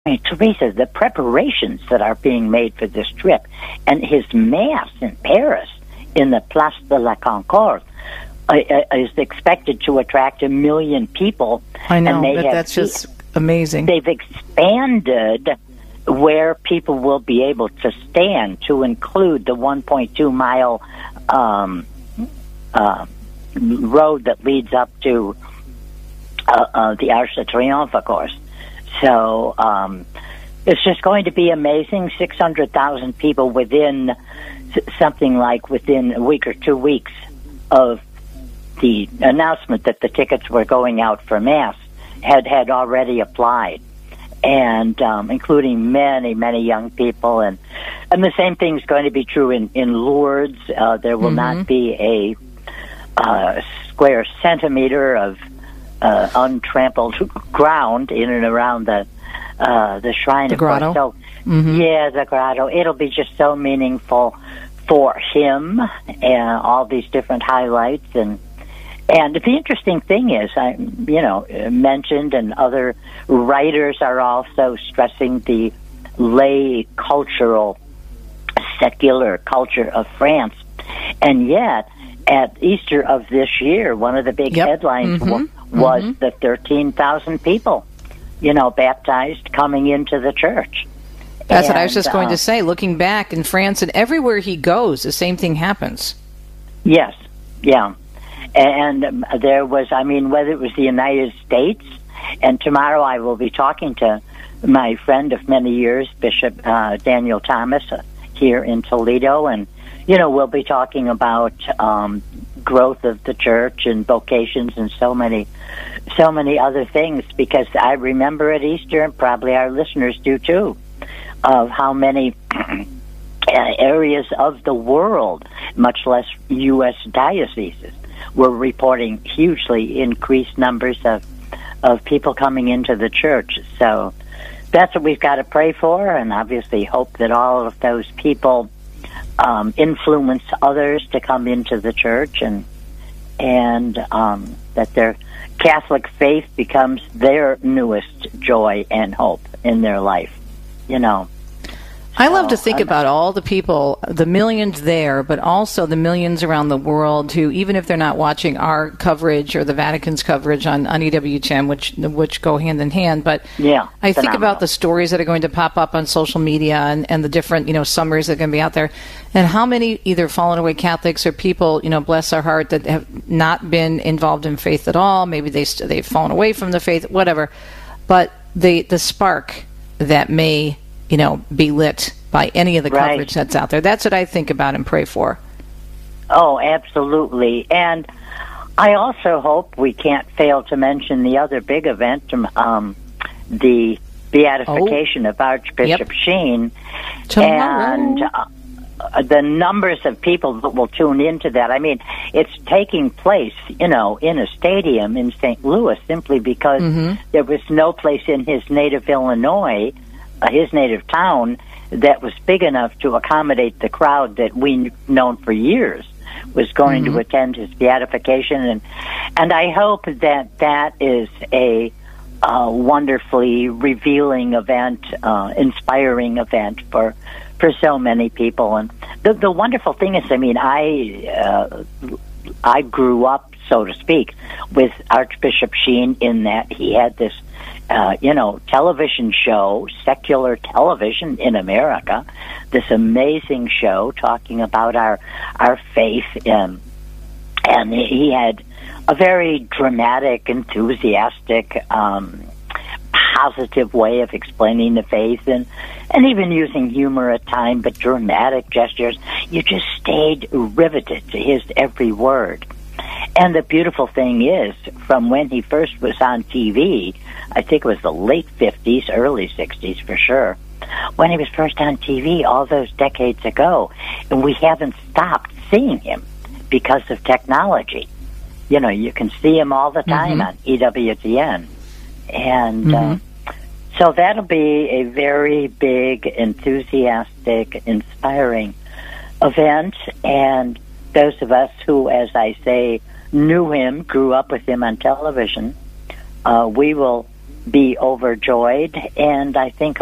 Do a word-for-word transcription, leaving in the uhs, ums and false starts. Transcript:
I mean, Teresa, the preparations that are being made for this trip, and his mass in Paris, in the Place de la Concorde, uh, is expected to attract a million people. I know, and they but have, that's just amazing. They've expanded where people will be able to stand to include the one point two mile um, uh, road that leads up to uh, uh, the Arc de Triomphe, of course. So um, it's just going to be amazing. six hundred thousand people within something like within a week or two weeks of the announcement that the tickets were going out for Mass had, had already applied, and um, including many, many young people. And, and the same thing is going to be true in, in Lourdes. Uh, there will mm-hmm. not be a uh, square centimeter of Uh, untrampled ground in and around the uh, the shrine. The grotto. So, mm-hmm. yeah, the grotto. It'll be just so meaningful for him and all these different highlights. And and the interesting thing is, I you know mentioned, and other writers are also stressing the lay cultural, secular culture of France, and yet at Easter of this year, one of the big yep. headlines mm-hmm. was, was mm-hmm. the thirteen thousand people, you know, baptized coming into the church. That's and, what I was just uh, going to say. Looking back in France and everywhere he goes, the same thing happens. Yes, yeah. And um, there was, I mean, whether it was the United States, and tomorrow I will be talking to my friend of many years, Bishop uh, Daniel Thomas, uh, here in Toledo, and you know, we'll be talking about um, growth of the church and vocations and so many, so many other things. Because I remember at Easter, and probably our listeners do too, of how many areas of the world, much less U S dioceses, were reporting hugely increased numbers of of people coming into the church. So that's what we've got to pray for, and obviously hope that all of those people Um, influence others to come into the church, and and um, that their Catholic faith becomes their newest joy and hope in their life. You know, I love to think um, about all the people, the millions there, but also the millions around the world who, even if they're not watching our coverage or the Vatican's coverage on, on E W ten, which which go hand in hand, but yeah, I think phenomenal. about the stories that are going to pop up on social media and, and the different, you know, summaries that are going to be out there, and how many either fallen away Catholics or people, you know, bless our heart, that have not been involved in faith at all. Maybe they st- they've fallen away from the faith, whatever. But the the spark that may, you know, be lit by any of the right. coverage that's out there. That's what I think about and pray for. Oh, absolutely. And I also hope we can't fail to mention the other big event, um, the beatification oh. of Archbishop yep. Sheen. Tomorrow. And uh, the numbers of people that will tune into that. I mean, it's taking place, you know, in a stadium in Saint Louis simply because mm-hmm. there was no place in his native Illinois, uh, his native town, that was big enough to accommodate the crowd that we've known for years was going mm-hmm. to attend his beatification. And and I hope that that is a uh, wonderfully revealing event, uh, inspiring event for for so many people. And the, the wonderful thing is, I mean, I uh, I grew up, so to speak, with Archbishop Sheen in that he had this Uh, you know, television show, secular television in America, this amazing show talking about our our faith, and, and he had a very dramatic, enthusiastic, um, positive way of explaining the faith, and, and even using humor at times, but dramatic gestures. You just stayed riveted to his every word. And the beautiful thing is, from when he first was on T V, I think it was the late fifties, early sixties for sure, when he was first on T V all those decades ago, and we haven't stopped seeing him because of technology. You know, you can see him all the time mm-hmm. on E W T N. And mm-hmm. uh, so that'll be a very big, enthusiastic, inspiring event, and those of us who, as I say, knew him, grew up with him on television, uh, we will be overjoyed. And I think